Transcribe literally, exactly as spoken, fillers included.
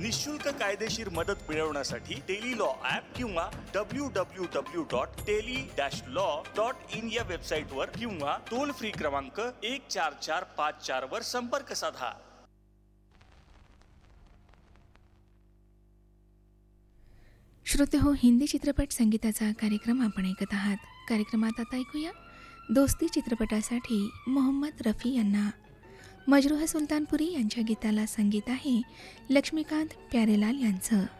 निशुल्क कायदेशीर मदत मिळवण्यासाठी टेली लॉ ऍप किंवा W W W dot tele dash law dot in या वेबसाईट वर किंवा टोल फ्री क्रमांक एक चार चार पाच चार वर संपर्क साधा. श्रोते हो, हिंदी चित्रपट संगीताचा कार्यक्रम आपण ऐकत आहात. कार्यक्रमात आता ऐकूया दोस्ती चित्रपटासाठी मोहम्मद रफी यांना मजरूह सुलतानपुरी यांच्या गीताला संगीत आहे लक्ष्मीकांत प्यारेलाल यांचं.